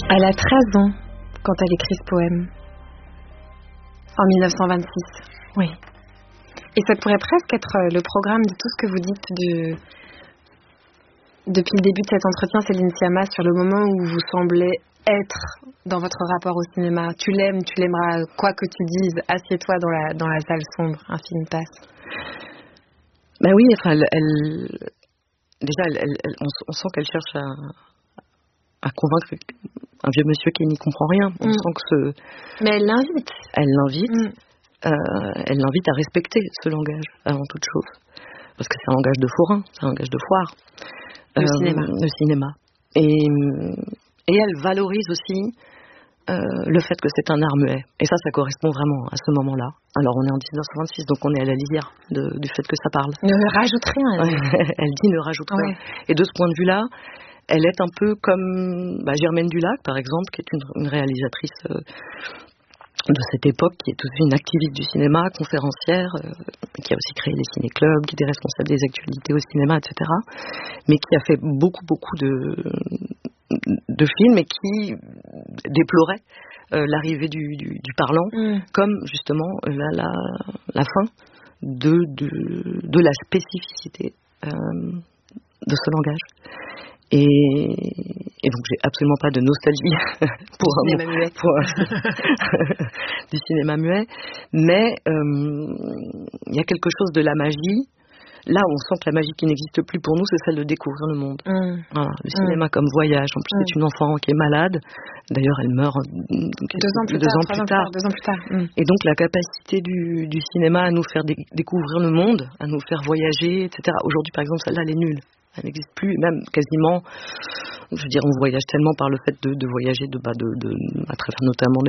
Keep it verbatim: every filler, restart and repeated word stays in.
Elle a treize ans quand elle écrit ce poème. En mille neuf cent vingt-six. Oui. Et ça pourrait presque être le programme de tout ce que vous dites de... depuis le début de cet entretien, Céline Sciamma, sur le moment où vous semblez être dans votre rapport au cinéma. Tu l'aimes, tu l'aimeras, quoi que tu dises, assieds-toi dans la, dans la salle sombre, un film passe. Ben oui, enfin, elle, elle déjà, elle, elle, elle, on, on sent qu'elle cherche à, à convaincre un vieux monsieur qui n'y comprend rien. On mm. sent que ce... Mais elle l'invite. Elle l'invite. Mm. Euh, elle l'invite à respecter ce langage avant toute chose, parce que c'est un langage de forain, c'est un langage de foire. Le euh, cinéma. Le cinéma. Et, et elle valorise aussi euh, le fait que c'est un art muet. Et ça, ça correspond vraiment à ce moment-là. Alors, on est en dix-neuf cent vingt-six, donc on est à la lisière de, du fait que ça parle. Ne rajoute rien. Elle, elle dit ne rajoute rien. Ouais. Et de ce point de vue-là, elle est un peu comme bah, Germaine Dulac, par exemple, qui est une, une réalisatrice euh, de cette époque, qui est aussi une activiste du cinéma, conférencière, euh, qui a aussi créé les ciné-clubs, qui était responsable des actualités au cinéma, et cetera, mais qui a fait beaucoup, beaucoup de, de films et qui déplorait euh, l'arrivée du, du, du parlant, mm. comme justement la, la, la fin de, de, de la spécificité euh, de ce langage. Et, et donc j'ai absolument pas de nostalgie pour un cinéma muet. Pour un, du cinéma muet, mais il euh, y a quelque chose de la magie. Là, on sent que la magie qui n'existe plus pour nous, c'est celle de découvrir le monde. Mm. Voilà, le cinéma mm. comme voyage. En plus, mm. c'est une enfant qui est malade. D'ailleurs, elle meurt deux ans plus deux tard. Ans plus tard. Deux ans plus tard. Mm. Et donc, la capacité du, du cinéma à nous faire dé- découvrir le monde, à nous faire voyager, et cetera. Aujourd'hui, par exemple, celle-là, elle est nulle. Elle n'existe plus, même quasiment. Je veux dire, on voyage tellement par le fait de, de voyager, de, bah, de, de, à travers notamment